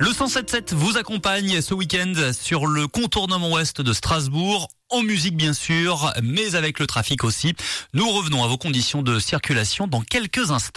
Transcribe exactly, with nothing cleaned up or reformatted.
Le cent sept sept vous accompagne ce week-end sur le contournement ouest de Strasbourg. En musique bien sûr, mais avec le trafic aussi. Nous revenons à vos conditions de circulation dans quelques instants.